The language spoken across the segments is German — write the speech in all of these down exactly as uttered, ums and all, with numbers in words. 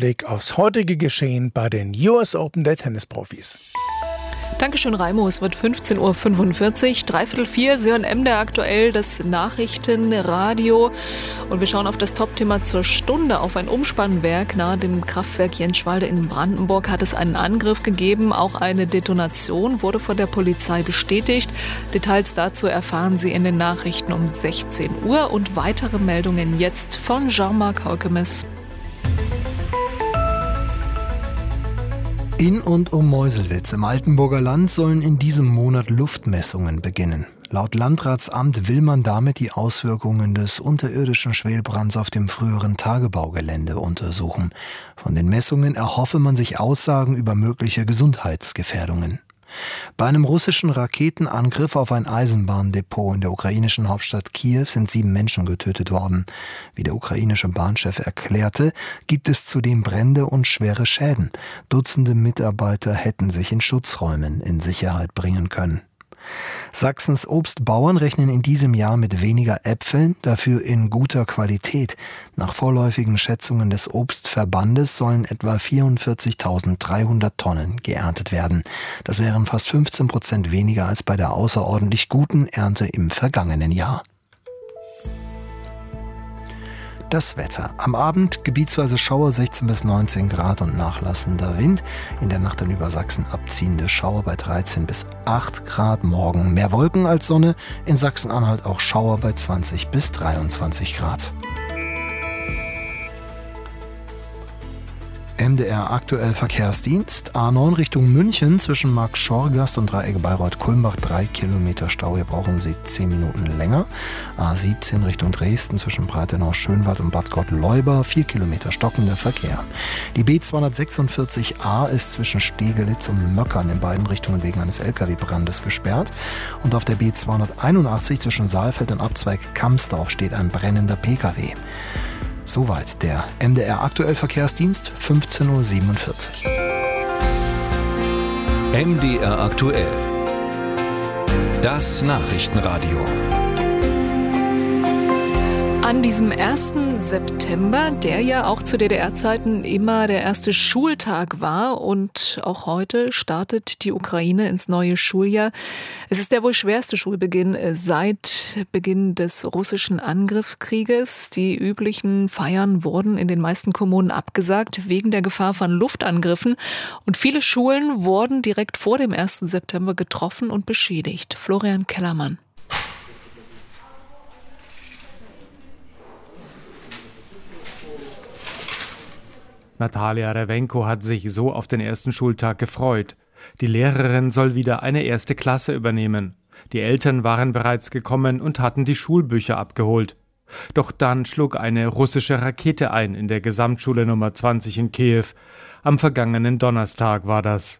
Blick aufs heutige Geschehen bei den U S Open der Tennisprofis. Dankeschön, Raimo. Es wird fünfzehn Uhr fünfundvierzig, dreiviertel vier. Sie hören M D R aktuell, das Nachrichtenradio. Und wir schauen auf das Top-Thema zur Stunde. Auf ein Umspannwerk nahe dem Kraftwerk Jänschwalde in Brandenburg hat es einen Angriff gegeben. Auch eine Detonation wurde von der Polizei bestätigt. Details dazu erfahren Sie in den Nachrichten um sechzehn Uhr. Und weitere Meldungen jetzt von Jean-Marc Haukemes. In und um Meuselwitz im Altenburger Land sollen in diesem Monat Luftmessungen beginnen. Laut Landratsamt will man damit die Auswirkungen des unterirdischen Schwelbrands auf dem früheren Tagebaugelände untersuchen. Von den Messungen erhoffe man sich Aussagen über mögliche Gesundheitsgefährdungen. Bei einem russischen Raketenangriff auf ein Eisenbahndepot in der ukrainischen Hauptstadt Kiew sind sieben Menschen getötet worden. Wie der ukrainische Bahnchef erklärte, gibt es zudem Brände und schwere Schäden. Dutzende Mitarbeiter hätten sich in Schutzräumen in Sicherheit bringen können. Sachsens Obstbauern rechnen in diesem Jahr mit weniger Äpfeln, dafür in guter Qualität. Nach vorläufigen Schätzungen des Obstverbandes sollen etwa vierundvierzigtausenddreihundert Tonnen geerntet werden. Das wären fast fünfzehn Prozent weniger als bei der außerordentlich guten Ernte im vergangenen Jahr. Das Wetter. Am Abend gebietsweise Schauer sechzehn bis neunzehn Grad und nachlassender Wind. In der Nacht dann über Sachsen abziehende Schauer bei dreizehn bis acht Grad. Morgen mehr Wolken als Sonne. In Sachsen-Anhalt auch Schauer bei zwanzig bis dreiundzwanzig Grad. M D R aktuell Verkehrsdienst. A neun Richtung München zwischen Markt-Schorgast und Dreieck Bayreuth-Kulmbach drei Kilometer Stau. Hier brauchen Sie zehn Minuten länger. A siebzehn Richtung Dresden zwischen Breitenau-Schönwald und Bad Gott-Leuba vier Kilometer stockender Verkehr. Die B zweihundertsechsundvierzig A ist zwischen Stegelitz und Möckern in beiden Richtungen wegen eines L K W-Brandes gesperrt. Und auf der B zweihunderteinundachtzig zwischen Saalfeld und Abzweig Kamsdorf steht ein brennender P K W. Soweit der M D R aktuell Verkehrsdienst, fünfzehn Uhr siebenundvierzig. M D R aktuell. Das Nachrichtenradio. An diesem ersten September, der ja auch zu D D R-Zeiten immer der erste Schultag war, und auch heute startet die Ukraine ins neue Schuljahr. Es ist der wohl schwerste Schulbeginn seit Beginn des russischen Angriffskrieges. Die üblichen Feiern wurden in den meisten Kommunen abgesagt wegen der Gefahr von Luftangriffen. Und viele Schulen wurden direkt vor dem ersten September getroffen und beschädigt. Florian Kellermann. Natalia Rewenko hat sich so auf den ersten Schultag gefreut. Die Lehrerin soll wieder eine erste Klasse übernehmen. Die Eltern waren bereits gekommen und hatten die Schulbücher abgeholt. Doch dann schlug eine russische Rakete ein in der Gesamtschule Nummer zwanzig in Kiew. Am vergangenen Donnerstag war das.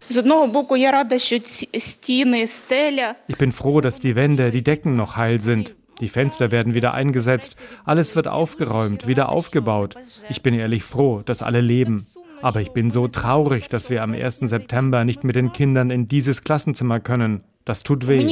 Ich bin froh, dass die Wände, die Decken noch heil sind. Die Fenster werden wieder eingesetzt, alles wird aufgeräumt, wieder aufgebaut. Ich bin ehrlich froh, dass alle leben. Aber ich bin so traurig, dass wir am ersten September nicht mit den Kindern in dieses Klassenzimmer können. Das tut weh.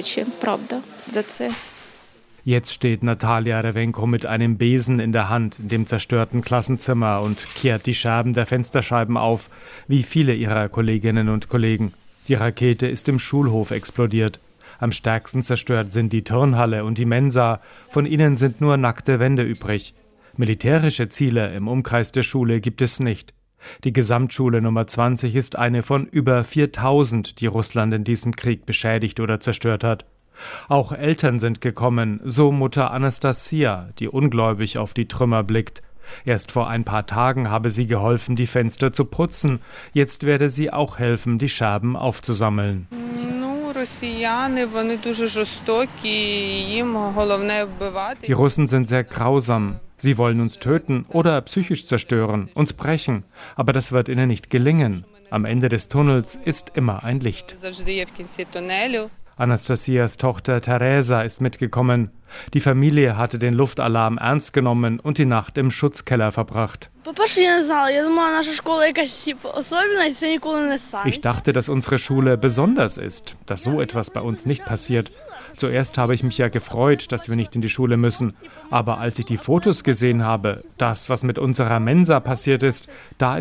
Jetzt steht Natalia Rewenko mit einem Besen in der Hand in dem zerstörten Klassenzimmer und kehrt die Scherben der Fensterscheiben auf, wie viele ihrer Kolleginnen und Kollegen. Die Rakete ist im Schulhof explodiert. Am stärksten zerstört sind die Turnhalle und die Mensa. Von ihnen sind nur nackte Wände übrig. Militärische Ziele im Umkreis der Schule gibt es nicht. Die Gesamtschule Nummer zwanzig ist eine von über viertausend, die Russland in diesem Krieg beschädigt oder zerstört hat. Auch Eltern sind gekommen, so Mutter Anastasia, die ungläubig auf die Trümmer blickt. Erst vor ein paar Tagen habe sie geholfen, die Fenster zu putzen. Jetzt werde sie auch helfen, die Scherben aufzusammeln. Die Russen sind sehr grausam. Sie wollen uns töten oder psychisch zerstören, uns brechen. Aber das wird ihnen nicht gelingen. Am Ende des Tunnels ist immer ein Licht. Anastasias Tochter Teresa ist mitgekommen. Die Familie hatte den Luftalarm ernst genommen und die Nacht im Schutzkeller verbracht. Ich dachte, dass unsere Schule besonders ist, dass so etwas bei uns nicht passiert. Zuerst habe ich mich ja gefreut, dass wir nicht in die Schule müssen. Aber als ich die Fotos gesehen habe, das, was mit unserer Mensa passiert ist, da